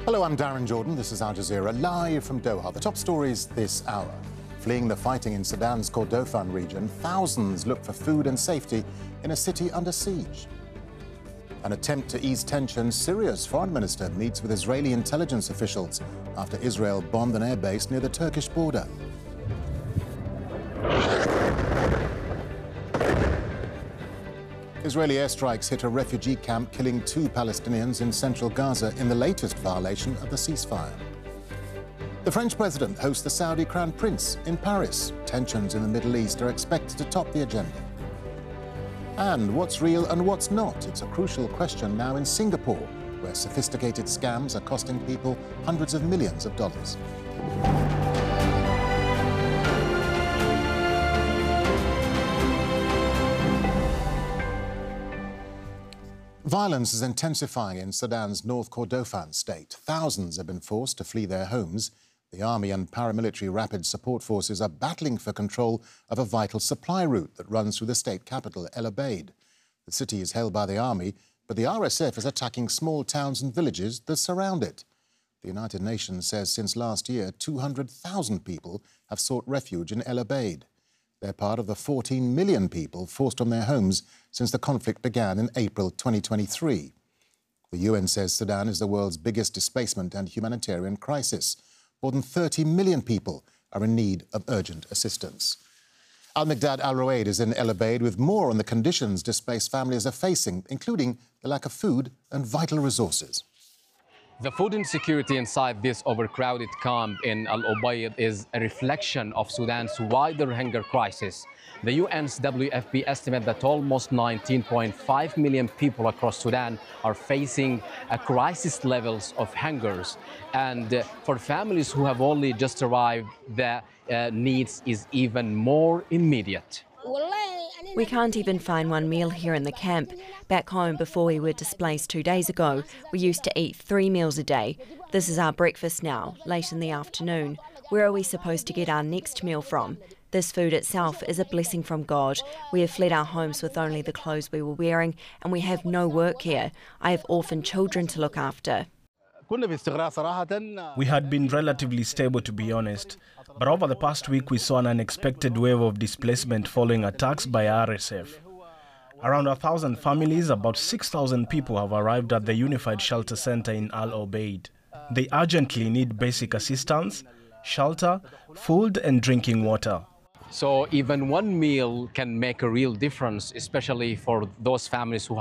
Hello, I'm Darren Jordan. This is Al Jazeera, live from Doha. The top stories this hour. Fleeing the fighting in Sudan's Kordofan region, thousands look for food and safety in a city under siege. An attempt to ease tensions, Syria's foreign minister meets with Israeli intelligence officials after Israel bombed an airbase near the Turkish border. Israeli airstrikes hit a refugee camp, killing 2 Palestinians in central Gaza in the latest violation of the ceasefire. The French president hosts the Saudi Crown Prince in Paris. Tensions in the Middle East are expected to top the agenda. And what's real and what's not? It's a crucial question now in Singapore, where sophisticated scams are costing people hundreds of millions of dollars. Violence is intensifying in Sudan's North Kordofan state. Thousands have been forced to flee their homes. The army and paramilitary rapid support forces are battling for control of a vital supply route that runs through the state capital, El Obeid. The city is held by the army, but the RSF is attacking small towns and villages that surround it. The United Nations says since last year, 200,000 people have sought refuge in El Obeid. They're part of the 14 million people forced from their homes since the conflict began in April 2023. The UN says Sudan is the world's biggest displacement and humanitarian crisis. More than 30 million people are in need of urgent assistance. Al-Miqdad Al-Roaid is in El Obeid with more on the conditions displaced families are facing, including the lack of food and vital resources. The food insecurity inside this overcrowded camp in Al Obeid is a reflection of Sudan's wider hunger crisis. The UN's WFP estimate that almost 19.5 million people across Sudan are facing a crisis levels of hungers. And for families who have only just arrived, the needs is even more immediate. We can't even find one meal here in the camp. Back home, before we were displaced 2 days ago, we used to eat 3 meals a day. This is our breakfast now, late in the afternoon. Where are we supposed to get our next meal from? This food itself is a blessing from God. We have fled our homes with only the clothes we were wearing, and we have no work here. I have orphan children to look after. We had been relatively stable, to be honest. But over the past week, we saw an unexpected wave of displacement following attacks by RSF. Around 1,000 families, about 6,000 people have arrived at the Unified Shelter Center in Al Obeid. They urgently need basic assistance, shelter, food and drinking water. So even one meal can make a real difference, especially for those families who